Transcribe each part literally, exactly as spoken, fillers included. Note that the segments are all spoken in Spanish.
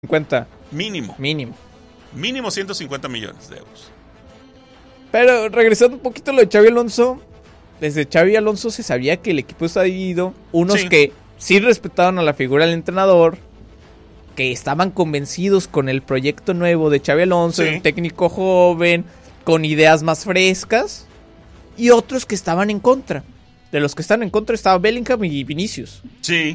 cincuenta. Mínimo. Mínimo. Mínimo ciento cincuenta millones de euros. Pero regresando un poquito a lo de Xabi Alonso, desde Xabi Alonso se sabía que el equipo está dividido. Unos Sí. que sí respetaban a la figura del entrenador, que estaban convencidos con el proyecto nuevo de Xabi Alonso, Sí. un técnico joven, con ideas más frescas, y otros que estaban en contra. De los que están en contra estaba Bellingham y Vinicius. Sí.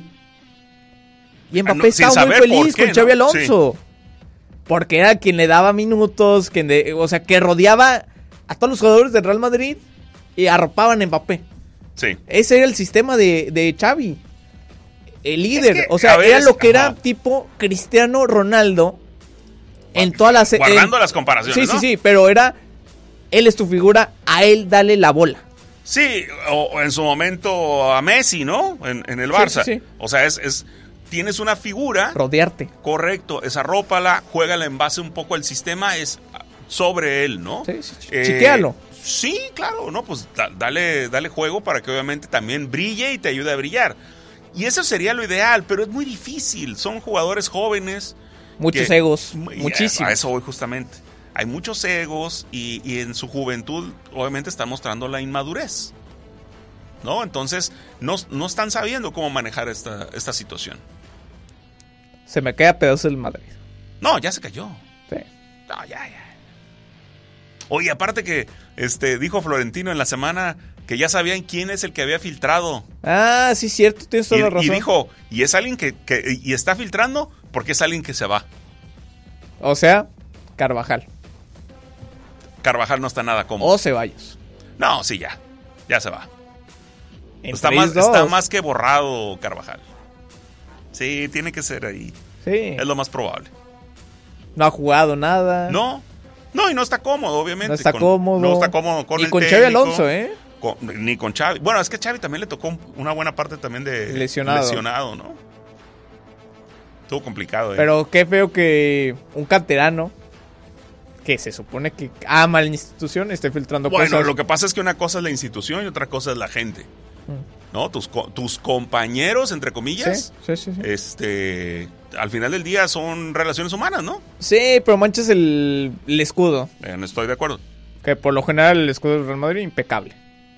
Y Mbappé Ah, no, sin estaba muy saber por feliz qué, con Xabi ¿no? Alonso. Porque era quien le daba minutos, quien de, o sea, que rodeaba a todos los jugadores del Real Madrid y arropaban a Mbappé. Sí. Ese era el sistema de, de Xavi. El líder. Es que, o sea, a ver, era lo que era ajá. tipo Cristiano Ronaldo en todas las... Guardando en- las comparaciones, Sí, ¿no? sí, sí, pero era... Él es tu figura, a él dale la bola. Sí, o, o en su momento a Messi, ¿no? En, en el Barça. Sí, sí, sí. O sea, es, es tienes una figura, Rodearte. correcto, esa rópala, juégala en base un poco al sistema, es sobre él, ¿no? Sí, sí, sí. Eh, Chiquéalo. Sí, claro, no, pues da- dale, dale juego para que obviamente también brille y te ayude a brillar. Y eso sería lo ideal, pero es muy difícil. Son jugadores jóvenes. Muchos que- egos. y Muchísimos. A eso voy justamente. Hay muchos egos y, y en su juventud obviamente están mostrando la inmadurez, ¿no? Entonces no, no están sabiendo cómo manejar esta, esta situación. Se me cae a pedazos el Madrid. No, ya se cayó. Sí. No, ya, ya. Oye, aparte que este, dijo Florentino en la semana que ya sabían quién es el que había filtrado. Ah, sí, cierto, tienes toda Y, la razón. y dijo, y es alguien que, que y está filtrando porque es alguien que se va. O sea, Carvajal. Carvajal no está nada cómodo. O Ceballos. No, sí, ya. Ya se va. Entre Está ellos más, dos. está más que borrado Carvajal. Sí, tiene que ser ahí. Sí. Es lo más probable. No ha jugado nada. No, no, y no está cómodo, obviamente. No está con- cómodo. No está cómodo con Ni el con Xavi técnico, Alonso, ¿eh? con- ni con Xavi. Bueno, es que Xavi también le tocó una buena parte también de Lesionado. lesionado, ¿no? Estuvo complicado, ¿eh? Pero qué feo que un canterano que se supone que ama la institución esté filtrando Bueno, cosas. lo que pasa es que una cosa es la institución y otra cosa es la gente. ¿No? Tus, co- tus compañeros, entre comillas, Sí, sí, sí, sí. este, al final del día son relaciones humanas, ¿no? Sí, pero manchas el, el escudo. Eh, no estoy de acuerdo. Que por lo general el escudo del Real Madrid impecable.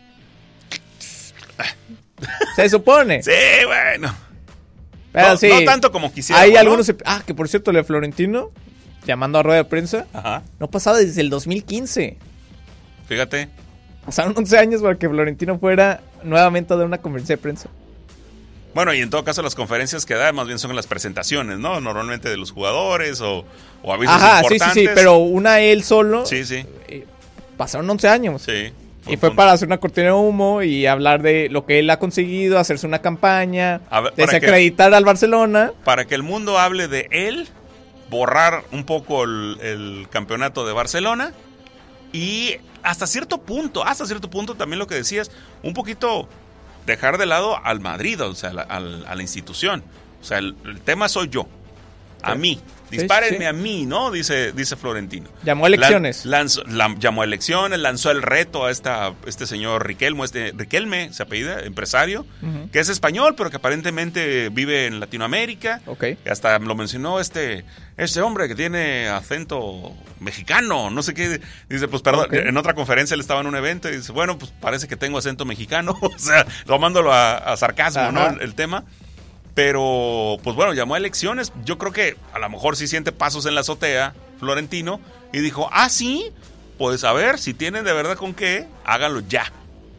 Se supone. Sí, bueno. Pero no, sí. no tanto como quisiera. Hay algunos... Ah, que por cierto, el de Florentino, llamando a rueda de prensa, Ajá. no pasaba desde el dos mil quince. Fíjate. Pasaron once años para que Florentino fuera nuevamente a dar una conferencia de prensa. Bueno, y en todo caso las conferencias que da más bien son las presentaciones, ¿no? Normalmente de los jugadores o, o avisos Ajá, sí, importantes. sí, sí, pero una él solo. Sí, sí, eh, pasaron once años. sí. Y fue para hacer una cortina de humo y hablar de lo que él ha conseguido, hacerse una campaña, A ver, ¿para desacreditar al Barcelona. Para que el mundo hable de él, borrar un poco el, el campeonato de Barcelona y hasta cierto punto, hasta cierto punto también lo que decías, un poquito dejar de lado al Madrid, o sea, la- al- a la institución. O sea, el, el tema soy yo, a Sí. mí. Sí, Dispárenme sí. a mí, ¿no? Dice, dice Florentino. Llamó a elecciones. Lan- lanzó- la- llamó a elecciones, lanzó el reto a esta, este señor Riquelme, este, Riquelme, se apellida, empresario, Ujú. que es español, pero que aparentemente vive en Latinoamérica. Ok. Y hasta lo mencionó este, este hombre que tiene acento mexicano, no sé qué. Dice, pues perdón, Ok. en otra conferencia él estaba en un evento y dice, bueno, pues parece que tengo acento mexicano. O sea, tomándolo a, a sarcasmo, Ajá. ¿no? El, el tema. Pero, pues bueno, llamó a elecciones. Yo creo que a lo mejor sí siente pasos en la azotea, Florentino, y dijo, ah, sí, pues a ver, si tienen de verdad con qué, háganlo ya.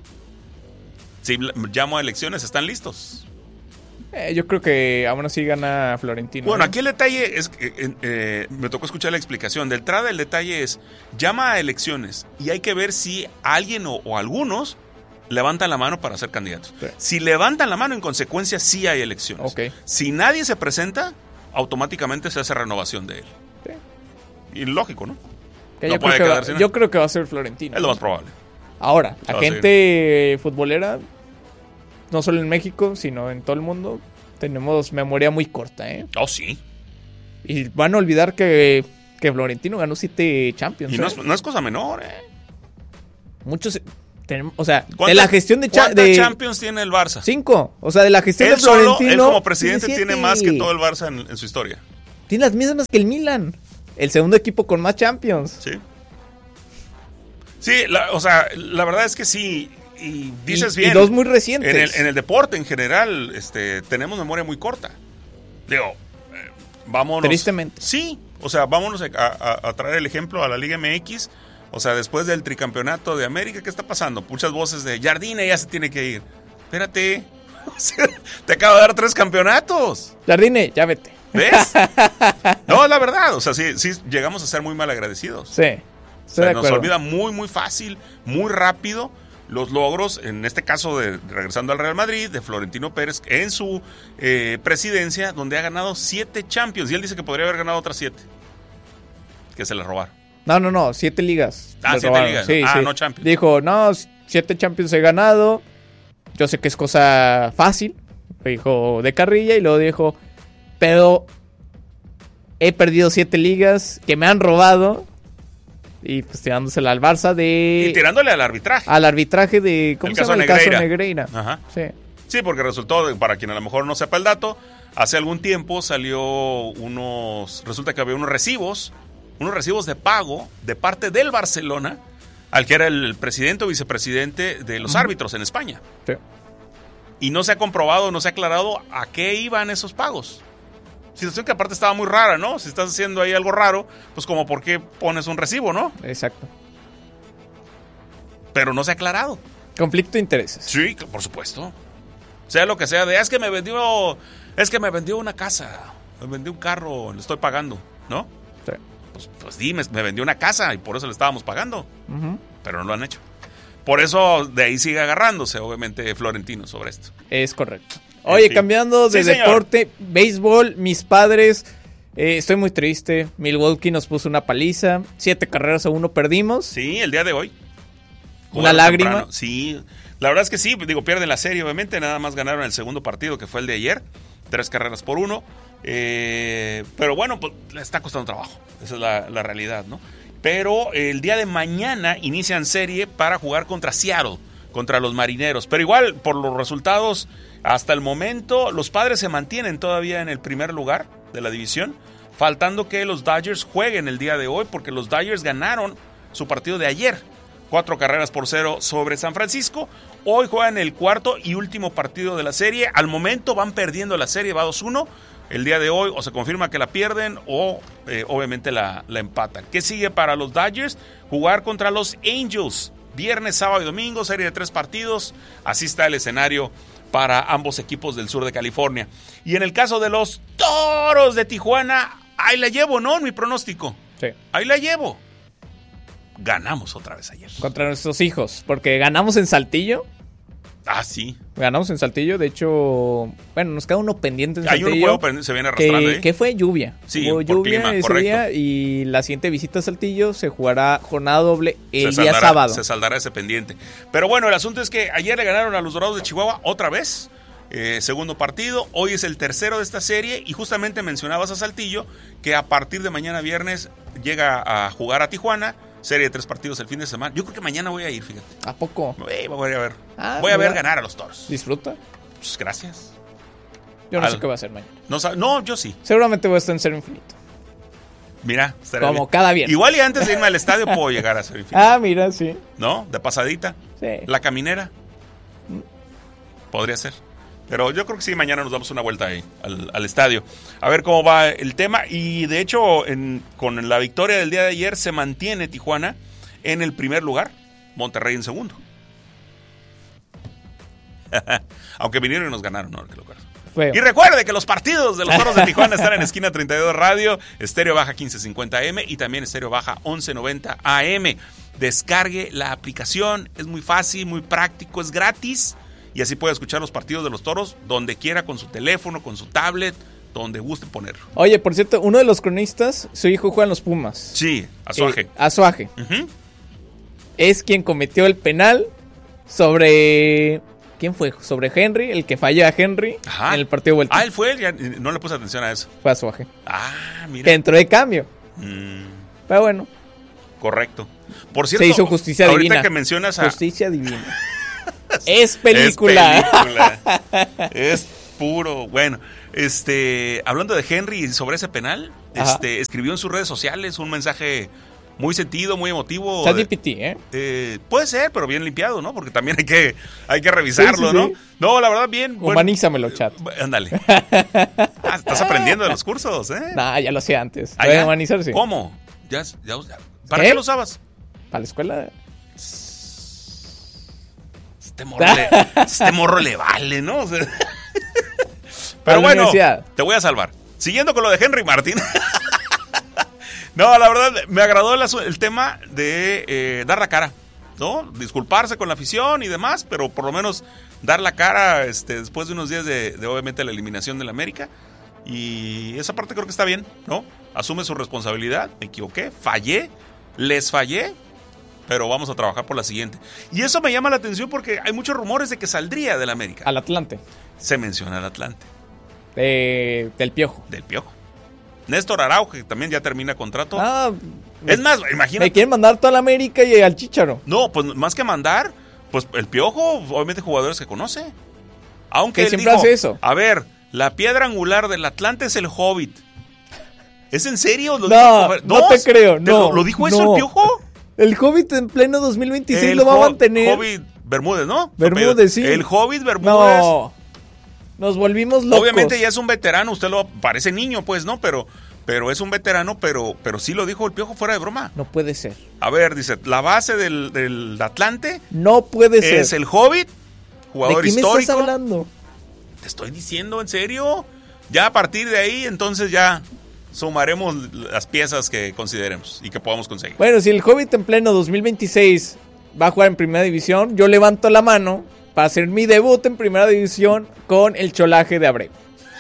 Si llamo a elecciones, ¿están listos? Eh, yo creo que aún así gana Florentino. Bueno, ¿no? aquí el detalle es que eh, eh, me tocó escuchar la explicación. De entrada, el detalle es, llama a elecciones y hay que ver si alguien o, o algunos levantan la mano para ser candidatos. Sí. Si levantan la mano, en consecuencia, sí hay elecciones. Ok. Si nadie se presenta, automáticamente se hace renovación de él. Sí. Y lógico, ¿no? Que no yo, puede creo que va, quedarse, ¿no? yo creo que va a ser Florentino. Es lo más probable. Ahora, la Va a gente futbolera, no solo en México, sino en todo el mundo, tenemos memoria muy corta, ¿eh? Oh, sí. Y van a olvidar que, que Florentino ganó siete Champions. Y no ¿eh? es, no es cosa menor, ¿eh? Muchos, tenemos, o sea, de ¿Cuántas- la gestión de, cha- ¿Cuántas de Champions tiene el Barça? cinco, o sea, de la gestión Él de solo, Florentino. él como presidente tiene tiene siete. más que todo el Barça en, en su historia. Tiene las mismas que el Milan. El segundo equipo con más Champions. Sí. Sí, la, o sea, la verdad es que sí. Y dices y, bien. Y dos muy recientes. En el, en el deporte en general, este, tenemos memoria muy corta. Digo, eh, vámonos. Tristemente. Sí, o sea, vámonos a, a, a traer el ejemplo a la Liga M X. O sea, después del tricampeonato de América, ¿qué está pasando? Muchas voces de Jardine ya se tiene que ir. Espérate. O sea, te acabo de dar tres campeonatos. Jardine, ya vete. ¿Ves? No, la verdad. O sea, sí, sí llegamos a ser muy mal agradecidos. Sí. O sea, nos olvida muy, muy fácil, muy rápido los logros, en este caso de regresando al Real Madrid, de Florentino Pérez en su eh, presidencia, donde ha ganado siete Champions. Y él dice que podría haber ganado otras siete. Que se le robaron. No, no, no, siete ligas. Ah, siete robaron. ligas. Sí, ah, sí. no Champions. Dijo, no, siete Champions he ganado. Yo sé que es cosa fácil. Dijo de carrilla y luego dijo, pero he perdido siete ligas que me han robado. Y pues tirándosela al Barça de... Y tirándole al arbitraje. Al arbitraje de... ¿Cómo el se caso llama? Negreira. El caso Negreira. Ajá. Sí. Sí, porque resultó, para quien a lo mejor no sepa el dato, hace algún tiempo salió unos... Resulta que había unos recibos, unos recibos de pago de parte del Barcelona, al que era el presidente o vicepresidente de los uh-huh. árbitros en España. Sí. Y no se ha comprobado, no se ha aclarado a qué iban esos pagos. Situación que aparte estaba muy rara, ¿no? Si estás haciendo ahí algo raro, pues como por qué pones un recibo, ¿no? Exacto. Pero no se ha aclarado. Conflicto de intereses. Sí, por supuesto. Sea lo que sea, de es que me vendió, es que me vendió una casa, me vendió un carro, le estoy pagando, ¿no? Sí. Pues, pues dime, me vendió una casa y por eso le estábamos pagando. Uh-huh. Pero no lo han hecho. Por eso de ahí sigue agarrándose, obviamente, Florentino sobre esto. Es correcto. Oye, sí. Cambiando de sí, deporte, béisbol, mis padres, eh, estoy muy triste. Milwaukee nos puso una paliza, siete carreras a uno perdimos. Sí, el día de hoy. Una lágrima. Temprano. Sí, la verdad es que sí, digo, pierden la serie, obviamente, nada más ganaron el segundo partido, que fue el de ayer, tres carreras por uno. Eh, pero bueno, pues le está costando trabajo, esa es la, la realidad, ¿no? Pero el día de mañana inician serie para jugar contra Seattle, contra los Marineros. Pero igual, por los resultados, hasta el momento, los Padres se mantienen todavía en el primer lugar de la división, faltando que los Dodgers jueguen el día de hoy, porque los Dodgers ganaron su partido de ayer, cuatro carreras por cero sobre San Francisco. Hoy juegan el cuarto y último partido de la serie. Al momento van perdiendo la serie, va dos uno. El día de hoy o se confirma que la pierden o eh, obviamente la, la empatan. ¿Qué sigue para los Dodgers? Jugar contra los Angels. Viernes, sábado y domingo, serie de tres partidos. Así está el escenario para ambos equipos del sur de California. Y en el caso de los Toros de Tijuana, ahí la llevo, ¿no? En mi pronóstico. Sí. Ahí la llevo. Ganamos otra vez ayer. Contra nuestros hijos, porque ganamos en Saltillo. Ah, sí. Ganamos en Saltillo, de hecho, bueno, nos queda uno pendiente en Hay Saltillo. Hay un juego que se viene arrastrando que, ahí. que fue lluvia. Sí, Hubo por lluvia clima, ese correcto. día y la siguiente visita a Saltillo se jugará jornada doble el se día saldará, sábado. Se saldará ese pendiente. Pero bueno, el asunto es que ayer le ganaron a los Dorados de Chihuahua otra vez. Eh, segundo partido, hoy es el tercero de esta serie y justamente mencionabas a Saltillo que a partir de mañana viernes llega a jugar a Tijuana. Serie de tres partidos el fin de semana. Yo creo que mañana voy a ir, fíjate. ¿A poco? Eh, voy a ver. Ah, voy a ver mira. ganar a los Toros. ¿Disfruta? Pues gracias. Yo no Al- sé qué va a hacer mañana. No, sa- no, yo sí. Seguramente voy a estar en Cero Infinito. Mira, estaría Como bien. cada viernes. Igual y antes de irme al estadio puedo llegar a ser infinito. Ah, mira, sí. ¿No? De pasadita. Sí. La caminera. Podría ser. Pero yo creo que sí, mañana nos damos una vuelta ahí al, al estadio. A ver cómo va el tema. Y de hecho, en, con la victoria del día de ayer, se mantiene Tijuana en el primer lugar. Monterrey en segundo. Aunque vinieron y nos ganaron, ¿no? Que lo acuerdo. Feo. Y recuerde que los partidos de los Toros de Tijuana están en Esquina treinta y dos Radio, Estéreo Baja quince cincuenta A M y también Estéreo Baja once noventa A M. Descargue la aplicación, es muy fácil, muy práctico, es gratis y así puede escuchar los partidos de los Toros donde quiera, con su teléfono, con su tablet, donde guste ponerlo. Oye, por cierto, uno de los cronistas, su hijo juega en los Pumas. Sí, Azuaje. Eh, Azuaje. Uh-huh. Es quien cometió el penal sobre... ¿Quién fue? Sobre Henry, el que falla a Henry Ajá. en el partido de vuelta. Ah, él fue, ya, no le puse atención a eso. Fue Azuaje. Ah, Que mira. entró de cambio. Mm, Pero bueno, correcto. Por cierto, se hizo justicia ahorita divina. que mencionas a... Justicia divina. Es película. Es película. Es puro. Bueno, este, hablando de Henry sobre ese penal, Ajá. este, escribió en sus redes sociales un mensaje muy sentido, muy emotivo. ChatGPT, ¿eh? Eh, puede ser, pero bien limpiado, ¿no? Porque también hay que, hay que revisarlo, Sí, sí, ¿no? sí. No, la verdad, bien. bueno, Humanízamelo, chat. Ándale. Ah, estás aprendiendo de los cursos, ¿eh? Nah, ya lo hacía antes. Ah, Voy a ¿ya? humanizar, sí. ¿Cómo? Ya, ya, ya. ¿Para ¿Qué? qué lo usabas? Para la escuela. Este morro, le, este morro le vale, ¿no? O sea, Para pero la bueno, universidad. te voy a salvar. Siguiendo con lo de Henry Martin. No, la verdad, me agradó el, asu- el tema de eh, dar la cara, ¿no? Disculparse con la afición y demás, pero por lo menos dar la cara este, después de unos días de, de, obviamente, la eliminación del América. Y esa parte creo que está bien, ¿no? Asume su responsabilidad, me equivoqué, fallé, les fallé, pero vamos a trabajar por la siguiente. Y eso me llama la atención porque hay muchos rumores de que saldría del América. Al Atlante. Se menciona el Atlante, De, del Piojo. del Piojo. Néstor Araujo, que también ya termina contrato. Ah, Es me, más, imagínate. me quieren mandar toda la América y al Chícharo. No, pues más que mandar, pues el Piojo, obviamente jugadores que conoce. Aunque Que él siempre dijo, hace eso. a ver, la piedra angular del Atlante es el Hobbit. ¿Es en serio? ¿Lo No, dijo? no te creo, ¿Te no, ¿Lo, lo dijo eso no. el Piojo? El Hobbit en pleno dos mil veintiséis El lo va a Ho- mantener. Hobbit Bermúdez, ¿no? Bermúdez, sí. El Hobbit Bermúdez. No. Nos volvimos locos. Obviamente ya es un veterano, usted lo parece niño, pues, ¿no? Pero, pero es un veterano, pero, pero sí lo dijo el Piojo fuera de broma. No puede ser. A ver, dice, la base del, del Atlante No puede ser. es el Hobbit, jugador ¿De qué me histórico. estás hablando? Te estoy diciendo, ¿en serio? Ya a partir de ahí, entonces ya sumaremos las piezas que consideremos y que podamos conseguir. Bueno, si el Hobbit en pleno dos mil veintiséis va a jugar en primera división, yo levanto la mano para hacer mi debut en primera división con el cholaje de Abreu.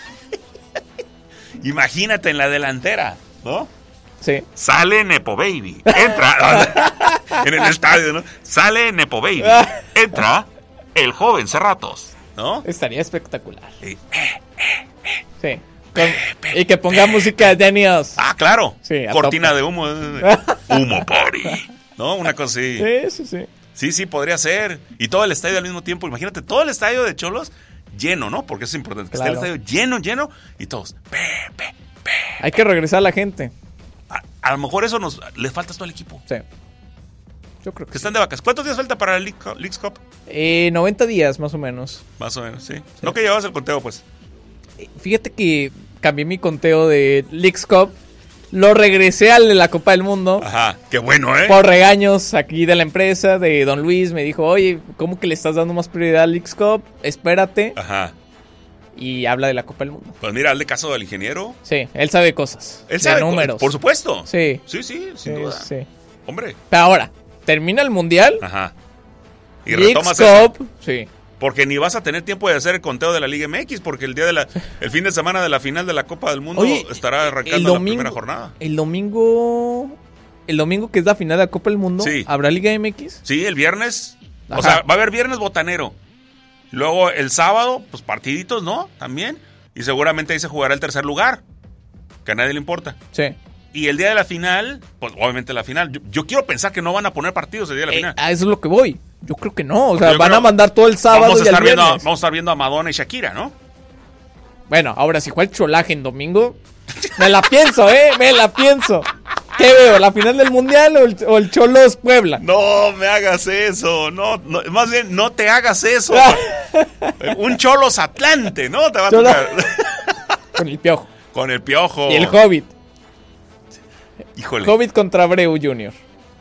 Imagínate en la delantera, ¿no? Sí. Sale Nepo Baby, entra en el estadio, ¿no? Sale Nepo Baby, entra el joven Cerratos, ¿no? Estaría espectacular. Y, Sí. Con- y que ponga música de Daniels. ah, claro, Sí, a cortina tope. de humo, eh, humo party, ¿no? Una cosa así. Sí, sí, sí. Sí, sí, podría ser. Y todo el estadio al mismo tiempo. Imagínate, todo el estadio de Cholos lleno, ¿no? Porque eso es importante. Que Claro. esté el estadio lleno, lleno. Y todos, pe, pe, pe. Hay que regresar a la gente. A, a lo mejor eso nos le falta a todo el equipo. Sí. Yo creo que Que están de vacas. ¿Cuántos días falta para el League Cup? Leagues Cup? Eh, noventa días, más o menos. Más o menos, sí. No que llevabas el conteo, pues. Eh, Fíjate que cambié mi conteo de Leagues Cup. Lo regresé al de la Copa del Mundo. Ajá. Qué bueno, ¿eh? Por regaños aquí de la empresa, de Don Luis. Me dijo, oye, ¿cómo que le estás dando más prioridad al Leagues Cup? Espérate. Ajá. Y habla de la Copa del Mundo. Pues mira, hazle caso al ingeniero. Sí, él sabe cosas. Él de sabe. números. Por supuesto. Sí. Sí, sí, sin Sí, duda. sí. Hombre. Pero ahora, termina el Mundial. Ajá. Y Leagues retomas eso. Cup. Sí. Porque ni vas a tener tiempo de hacer el conteo de la Liga M X, porque el día de la, el fin de semana de la final de la Copa del Mundo Oye, estará el arrancando la domingo, primera jornada. El domingo. El domingo que es la final de la Copa del Mundo. Sí. ¿Habrá Liga M X? Sí, el viernes. Ajá. O sea, va a haber viernes botanero. Luego el sábado, pues partiditos, ¿no? También. Y seguramente ahí se jugará el tercer lugar. Que a nadie le importa. Sí. Y el día de la final, pues obviamente la final. Yo, yo quiero pensar que no van a poner partidos el día de la Eh, final. a eso es lo que voy. Yo creo que no. O sea, Yo van creo- a mandar todo el sábado vamos, a y el estar viendo, a- viernes. vamos a estar viendo a Madonna y Shakira, ¿no? Bueno, ahora si juega el cholaje en domingo, me la pienso, ¿eh? Me la pienso. ¿Qué veo? ¿La final del Mundial o el, o el Cholos Puebla? No me hagas eso, no, no, más bien no te hagas eso. Un Cholos Atlante, ¿no? Te va a Cholos- tocar Con el Piojo. con el Piojo. Y el Hobbit. Híjole. Hobbit contra Abreu junior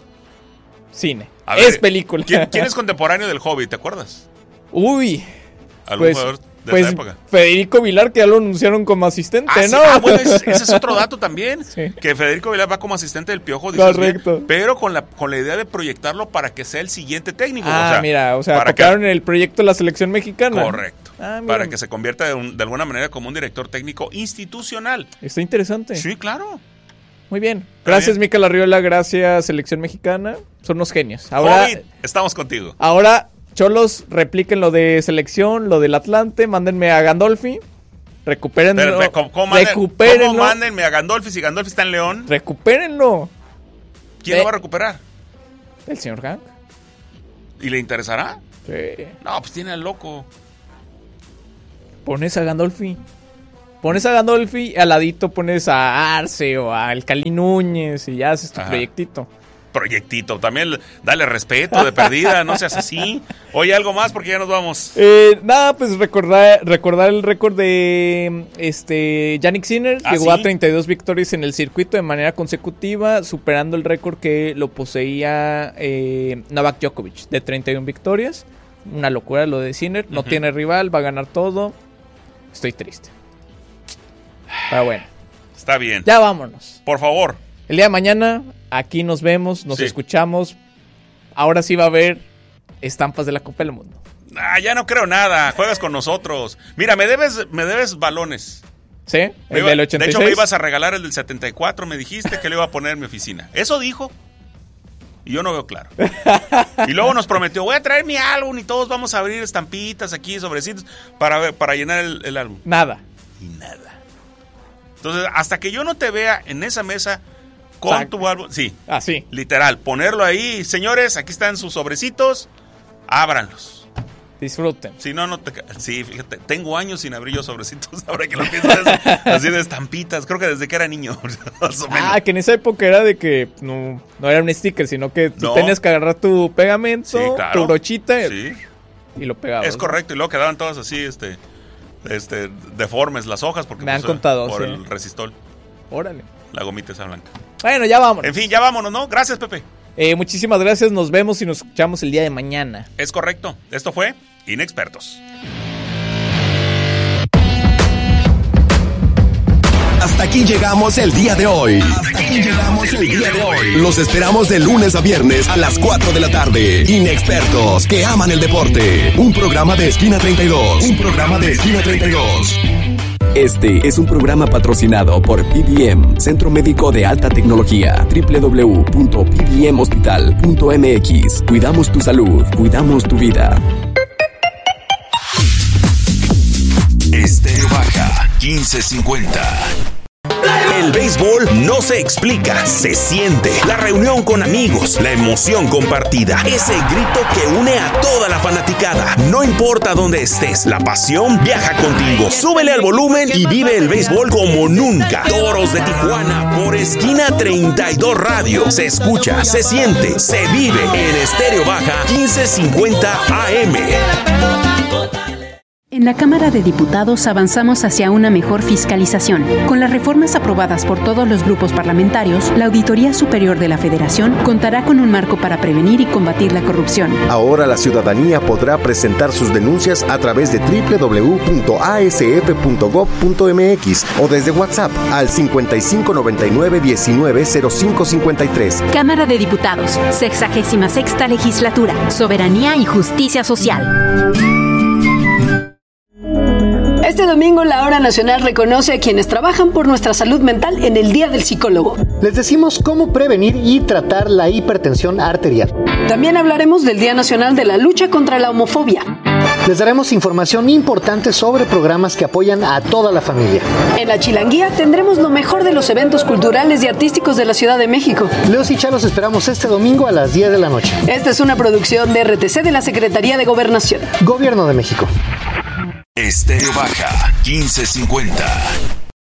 Cine. A ver, Es película. ¿quién, quién es contemporáneo del Hobbit? ¿Te acuerdas? Uy. ¿Algún Pues, jugador de pues esa época? Federico Vilar, que ya lo anunciaron como asistente, Ah, sí. ¿no? Ah, bueno, ese, ese es otro dato también. Sí. Que Federico Vilar va como asistente del Piojo. dices Correcto. bien, pero con la, con la idea de proyectarlo para que sea el siguiente técnico. Ah, o sea, mira, o sea, para que- tocaron el proyecto de la selección mexicana. Correcto. Ah, mira. Para que se convierta de, un- de alguna manera como un director técnico institucional. Está interesante. Sí, claro. Muy bien. Gracias, bien. Mikel Arriola. Gracias, selección mexicana. Son unos genios. Ahora, Hobbit, estamos contigo. ahora Cholos, repliquen lo de selección, lo del Atlante. Mándenme a Gandolfi. Recupérenlo. Espérate, ¿cómo, cómo manden- recupérenlo. cómo mándenme a Gandolfi si Gandolfi está en León? Recupérenlo. ¿Quién Ve- lo va a recuperar? El señor Hank. ¿Y le interesará? Sí. No, pues tiene al loco. Pones a Gandolfi. Pones a Gandolfi, al ladito pones a Arce o a Alcalí Núñez y ya haces tu Ajá. proyectito. Proyectito, también dale respeto de perdida, no seas así. Oye, algo más porque ya nos vamos. Eh, nada, pues recordar, recordar el récord de este Jannik Sinner. ¿Ah, llegó sí? a treinta y dos victorias en el circuito de manera consecutiva, superando el récord que lo poseía eh, Novak Djokovic, de treinta y una victorias. Una locura lo de Sinner, no uh-huh. tiene rival, va a ganar todo. Estoy triste. Pero bueno. Está bien. Ya vámonos. Por favor. El día de mañana, aquí nos vemos, nos sí. escuchamos. Ahora sí va a haber estampas de la Copa del Mundo. Ah, ya no creo nada. Juegas con nosotros. Mira, me debes, me debes balones. ¿Sí? ¿El iba, del ochenta y seis? De hecho, me ibas a regalar el del setenta y cuatro. Me dijiste que le iba a poner en mi oficina. Eso dijo. Y yo no veo claro. Y luego nos prometió, voy a traer mi álbum y todos vamos a abrir estampitas aquí, sobrecitos, para, para llenar el, el álbum. Nada. Y nada. Entonces, hasta que yo no te vea en esa mesa con Exacto. tu álbum, sí, ah, sí, literal, ponerlo ahí, señores, aquí están sus sobrecitos, ábranlos. Disfruten. Si no, no te... Sí, fíjate, tengo años sin abrir yo sobrecitos, ahora que lo piensas, así de estampitas, creo que desde que era niño, más o menos. Ah, que en esa época era de que no, no era un sticker, sino que tú no. tenías que agarrar tu pegamento, sí, claro. tu brochita sí. y lo pegabas. Es ¿no? correcto, y luego quedaban todas así, este... Este, deformes las hojas porque me han pues, contado por sí. el resistol. Órale. La gomita esa blanca. Bueno, ya vámonos. En fin, ya vámonos, ¿no? Gracias, Pepe. Eh, muchísimas gracias, nos vemos y nos escuchamos el día de mañana. Es correcto. Esto fue Inexpertos. Hasta aquí llegamos el día de hoy. Hasta aquí llegamos el día de hoy. Los esperamos de lunes a viernes a las cuatro de la tarde. Inexpertos que aman el deporte. Un programa de Esquina treinta y dos. Un programa de Esquina treinta y dos. Este es un programa patrocinado por P B M, Centro Médico de Alta Tecnología. doble u doble u doble u punto p b m hospital punto m x. Cuidamos tu salud, cuidamos tu vida. Estéreo Baja quince cincuenta. El béisbol no se explica, se siente. La reunión con amigos, la emoción compartida, ese grito que une a toda la fanaticada. No importa dónde estés, la pasión viaja contigo. Súbele al volumen y vive el béisbol como nunca. Toros de Tijuana por Esquina treinta y dos Radio. Se escucha, se siente, se vive en Estéreo Baja quince cincuenta A M. En la Cámara de Diputados avanzamos hacia una mejor fiscalización. Con las reformas aprobadas por todos los grupos parlamentarios, la Auditoría Superior de la Federación contará con un marco para prevenir y combatir la corrupción. Ahora la ciudadanía podrá presentar sus denuncias a través de doble u doble u doble u punto a s f punto gob punto m x o desde WhatsApp al cincuenta y cinco noventa y nueve diecinueve cero cinco cincuenta y tres. Cámara de Diputados, sexagésima sexta Legislatura, Soberanía y Justicia Social. Este domingo la Hora Nacional reconoce a quienes trabajan por nuestra salud mental en el Día del Psicólogo. Les decimos cómo prevenir y tratar la hipertensión arterial. También hablaremos del Día Nacional de la Lucha contra la Homofobia. Les daremos información importante sobre programas que apoyan a toda la familia. En la Chilanguía tendremos lo mejor de los eventos culturales y artísticos de la Ciudad de México. Leos y Cha los esperamos este domingo a las diez de la noche. Esta es una producción de R T C de la Secretaría de Gobernación. Gobierno de México. Estéreo Baja quince cincuenta.